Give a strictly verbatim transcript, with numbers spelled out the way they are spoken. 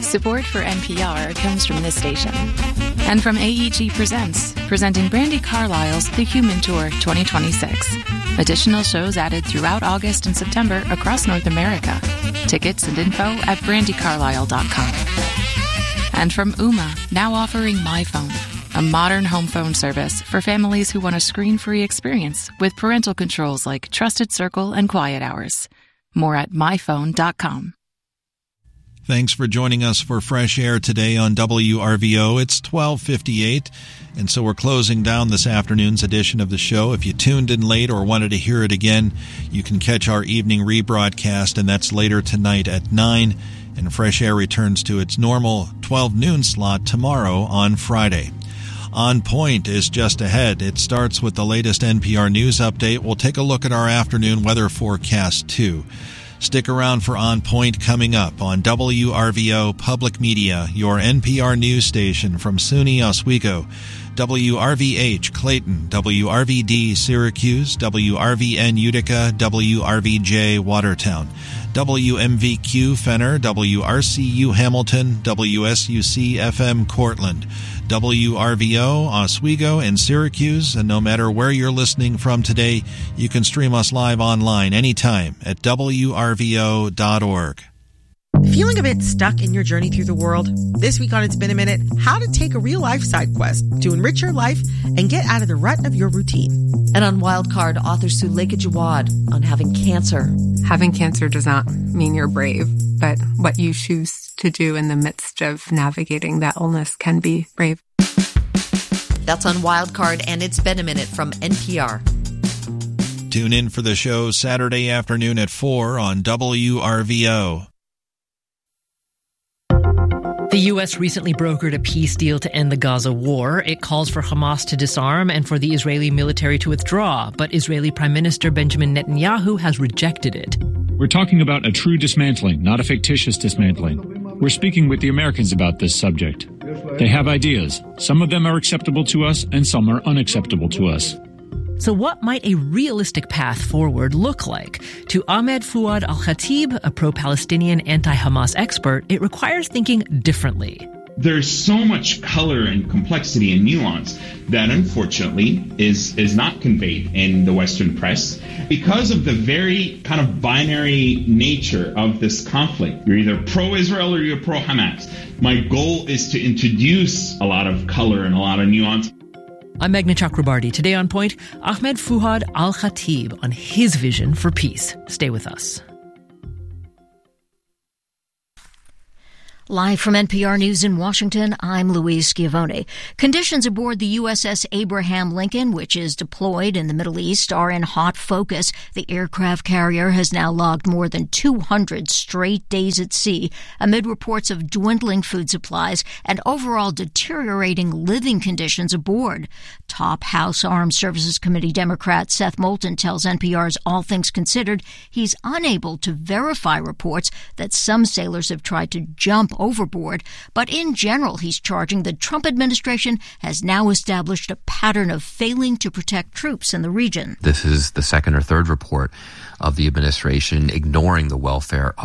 Support for N P R comes from this station. And from A E G Presents, presenting Brandi Carlile's The Human Tour twenty twenty-six. Additional shows added throughout August and September across North America. Tickets and info at brandi carlile dot com. And from Ooma, now offering MyPhone, a modern home phone service for families who want a screen-free experience with parental controls like Trusted Circle and Quiet Hours. More at my phone dot com. Thanks for joining us for Fresh Air today on W R V O. It's twelve fifty-eight, and so we're closing down this afternoon's edition of the show. If you tuned in late or wanted to hear it again, you can catch our evening rebroadcast, and that's later tonight at nine, and Fresh Air returns to its normal twelve noon slot tomorrow on Friday. On Point is just ahead. It starts with the latest N P R News update. We'll take a look at our afternoon weather forecast, too. Stick around for On Point coming up on W R V O Public Media, your N P R news station from SUNY Oswego, W R V H Clayton, W R V D Syracuse, W R V N Utica, W R V J Watertown, W M V Q Fenner, W R C U Hamilton, W S U C F M Cortland, W R V O Oswego and Syracuse, and no matter where you're listening from today, you can stream us live online anytime at W R V O dot org. Feeling a bit stuck in your journey through the world? This week on It's Been a Minute, how to take a real-life side quest to enrich your life and get out of the rut of your routine. And on Wildcard, author Suleika Jawad on having cancer. Having cancer does not mean you're brave, but what you choose to do in the midst of navigating that illness can be brave. That's on Wildcard, and It's Been a Minute from N P R. Tune in for the show Saturday afternoon at four on W R V O. The U S recently brokered a peace deal to end the Gaza war. It calls for Hamas to disarm and for the Israeli military to withdraw, but Israeli Prime Minister Benjamin Netanyahu has rejected it. We're talking about a true dismantling, not a fictitious dismantling. We're speaking with the Americans about this subject. They have ideas. Some of them are acceptable to us, and some are unacceptable to us. So what might a realistic path forward look like? To Ahmed Fouad Al-Khatib, a pro-Palestinian anti-Hamas expert, it requires thinking differently. There's so much color and complexity and nuance that unfortunately is, is not conveyed in the Western press because of the very kind of binary nature of this conflict. You're either pro-Israel or you're pro-Hamas. My goal is to introduce a lot of color and a lot of nuance. I'm Meghna Chakrabarti. Today on Point, Ahmed Fouad Al-Khatib on his vision for peace. Stay with us. Live from N P R News in Washington, I'm Louise Schiavone. Conditions aboard the U S S Abraham Lincoln, which is deployed in the Middle East, are in hot focus. The aircraft carrier has now logged more than two hundred straight days at sea, amid reports of dwindling food supplies and overall deteriorating living conditions aboard. Top House Armed Services Committee Democrat Seth Moulton tells N P R's All Things Considered he's unable to verify reports that some sailors have tried to jump overboard, but in general, he's charging the Trump administration has now established a pattern of failing to protect troops in the region. This is the second or third report of the administration ignoring the welfare